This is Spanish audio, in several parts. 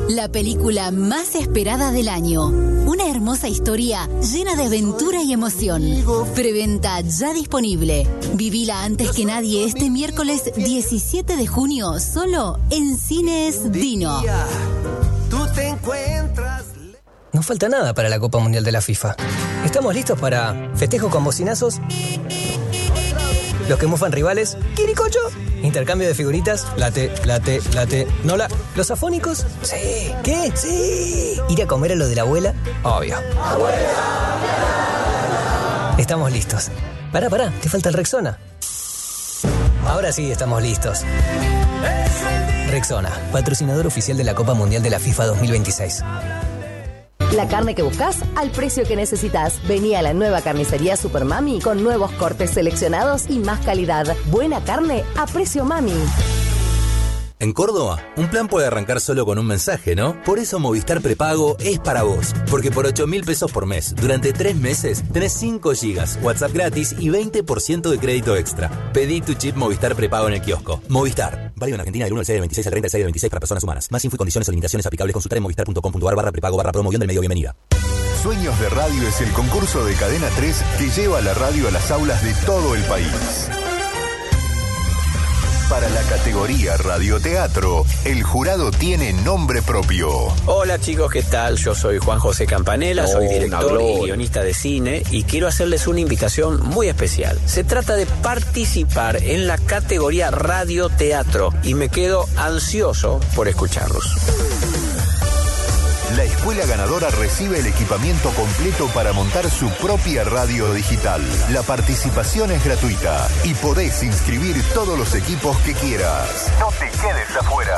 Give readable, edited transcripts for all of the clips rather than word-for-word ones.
la película más esperada del año. Una hermosa historia llena de aventura y emoción. Preventa ya disponible. Vivila antes que nadie este miércoles 17 de junio, solo en Cines Dino. No falta nada para la Copa Mundial de la FIFA. ¿Estamos listos para festejo con bocinazos? Los que mufan rivales, ¿quiricocho? Intercambio de figuritas, late. ¿Nola? ¿Los afónicos? Sí. ¿Qué? Sí. ¿Ir a comer a lo de la abuela? Obvio. ¡Abuela! Estamos listos. Pará, te falta el Rexona. Ahora sí estamos listos. Rexona, patrocinador oficial de la Copa Mundial de la FIFA 2026. La carne que buscas al precio que necesitas. Vení a la nueva carnicería Super Mami con nuevos cortes seleccionados y más calidad. Buena carne a precio Mami. En Córdoba, un plan puede arrancar solo con un mensaje, ¿no? Por eso Movistar Prepago es para vos. Porque por 8.000 pesos por mes, durante 3 meses, tenés 5 gigas, WhatsApp gratis y 20% de crédito extra. Pedí tu chip Movistar Prepago en el kiosco. Movistar. Válido en Argentina del 1 al 6 del 26 al 30 del 6 del 26 para personas humanas. Más info y condiciones o limitaciones aplicables. Consultar en movistar.com.ar/prepago/promo del medio. Bienvenida. Sueños de Radio es el concurso de Cadena 3 que lleva la radio a las aulas de todo el país. Para la categoría radioteatro, el jurado tiene nombre propio. Hola chicos, ¿qué tal? Yo soy Juan José Campanella, soy director y guionista de cine y quiero hacerles una invitación muy especial. Se trata de participar en la categoría radioteatro y me quedo ansioso por escucharlos. La escuela ganadora recibe el equipamiento completo para montar su propia radio digital. La participación es gratuita y podés inscribir todos los equipos que quieras. No te quedes afuera.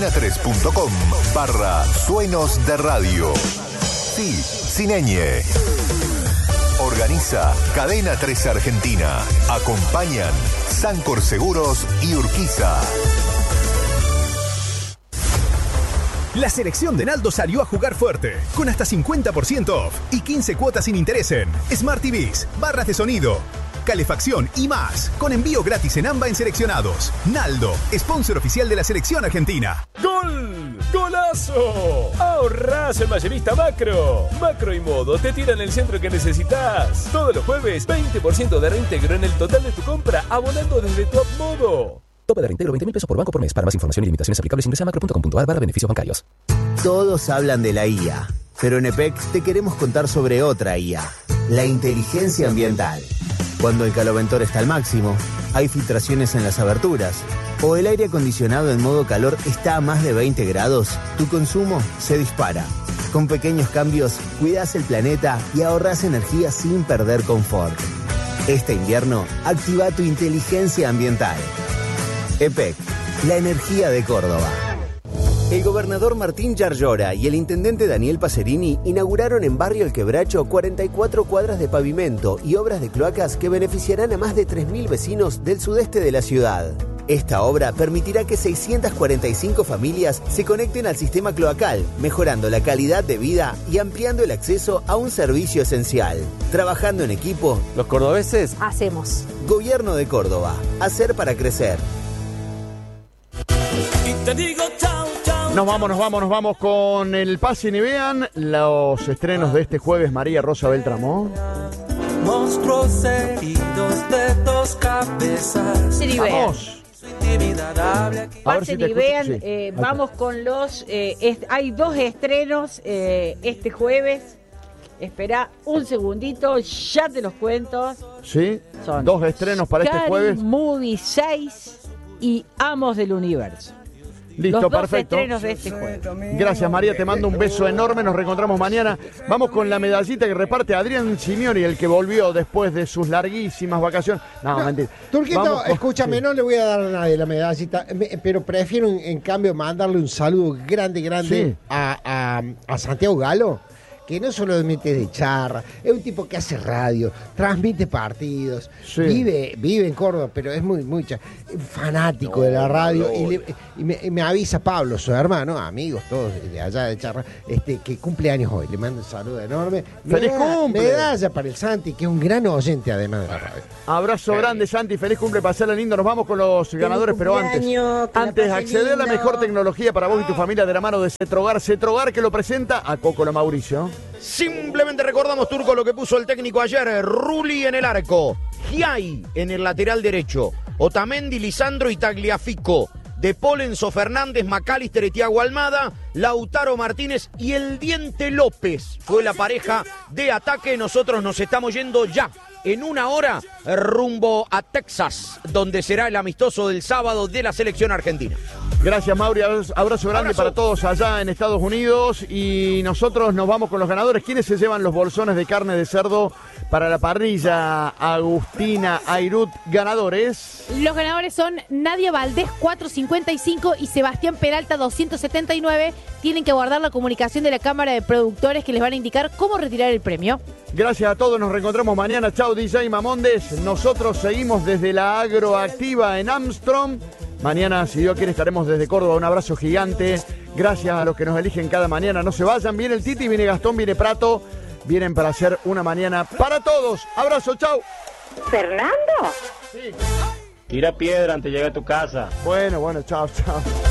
cadena3.com/suenos de radio. Sí, sin ñ. Organiza Cadena 3 Argentina. Acompañan Sancor Seguros y Urquiza. La selección de Naldo salió a jugar fuerte, con hasta 50% off y 15 cuotas sin interés en Smart TVs, barras de sonido, calefacción y más, con envío gratis en AMBA en seleccionados. Naldo, sponsor oficial de la selección argentina. ¡Gol! ¡Golazo! Ahorrás en Mayorista Macro. Macro y Modo te tiran el centro que necesitas. Todos los jueves, 20% de reintegro en el total de tu compra, abonando desde Top Modo. Tope de reintegro 20.000 pesos por banco por mes. Para más información y limitaciones aplicables ingresa a macro.com.ar/beneficios bancarios. Todos hablan de la IA, pero en EPEC te queremos contar sobre otra IA, la inteligencia ambiental. Cuando el caloventor está al máximo, hay filtraciones en las aberturas, o el aire acondicionado en modo calor está a más de 20 grados, tu consumo se dispara. Con pequeños cambios, cuidas el planeta y ahorras energía sin perder confort. Este invierno, activa tu inteligencia ambiental. EPEC, la energía de Córdoba. El gobernador Martín Yarlora y el intendente Daniel Pacerini inauguraron en Barrio El Quebracho 44 cuadras de pavimento y obras de cloacas que beneficiarán a más de 3.000 vecinos del sudeste de la ciudad. Esta obra permitirá que 645 familias se conecten al sistema cloacal, mejorando la calidad de vida y ampliando el acceso a un servicio esencial. Trabajando en equipo, los cordobeses hacemos. Gobierno de Córdoba. Hacer para crecer. Nos vamos con el Pasen y Vean los estrenos de este jueves. María Rosa Beltramón. Monstruos heridos de dos cabezas. Vamos. Pasen y vean, vamos con los... hay 2 estrenos este jueves. Espera un segundito, ya te los cuento. Sí, son 2 estrenos para este jueves. Movie 6 y Amos del Universo. Listo, los 2 perfecto. estrenos de este jueves. Gracias, María, te mando un beso enorme, nos reencontramos mañana. Vamos con la medallita que reparte Adrián Simeoni, el que volvió después de sus larguísimas vacaciones. No, mentira. Turquito, escúchame, no le voy a dar a nadie la medallita, pero prefiero en cambio mandarle un saludo grande sí. a Santiago Galo, que no solamente de charra, es un tipo que hace radio, transmite partidos, vive en Córdoba, pero es muy fanático de la radio. Y me avisa Pablo, su hermano, amigos todos de allá de charra, que cumple años hoy. Le mando un saludo enorme. ¡Feliz cumple! Medalla para el Santi, que es un gran oyente además de la radio. Abrazo grande, Santi, feliz cumple, pasarla lindo. Nos vamos con los ganadores, pero antes acceder a la mejor tecnología para vos y tu familia de la mano de Cetrogar. Cetrogar, que lo presenta a Coco Mauricio. Simplemente recordamos, Turco, lo que puso el técnico ayer. Rulli en el arco, Giai en el lateral derecho, Otamendi, Lisandro y Tagliafico, De Paul, Enzo Fernández, McAllister y Thiago Almada, Lautaro Martínez y el Diente López. Fue la pareja de ataque. Nosotros nos estamos yendo ya en una hora rumbo a Texas, donde será el amistoso del sábado de la selección argentina. Gracias, Mauri. Abrazo grande para todos allá en Estados Unidos. Y nosotros nos vamos con los ganadores. ¿Quiénes se llevan los bolsones de carne de cerdo para la parrilla? Agustina Airut, ganadores. Los ganadores son Nadia Valdés, 455, y Sebastián Peralta, 279. Tienen que guardar la comunicación de la Cámara de Productores, que les van a indicar cómo retirar el premio. Gracias a todos, nos reencontramos mañana. Chao, DJ Mamondes. Nosotros seguimos desde la Agroactiva en Armstrong. Mañana, si Dios quiere, estaremos desde Córdoba. Un abrazo gigante. Gracias a los que nos eligen cada mañana. No se vayan. Viene el Titi, viene Gastón, viene Prato. Vienen para hacer una mañana para todos. Abrazo, chao. ¿Fernando? Sí. Tira piedra antes de llegar a tu casa. Bueno, chao.